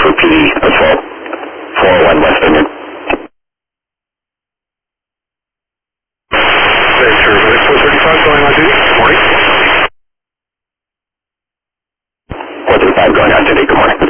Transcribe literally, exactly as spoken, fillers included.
for P D assault, four oh one West Vineyard. Victor, four thirty-five going on duty. Good morning. four thirty-five going on duty. Good morning.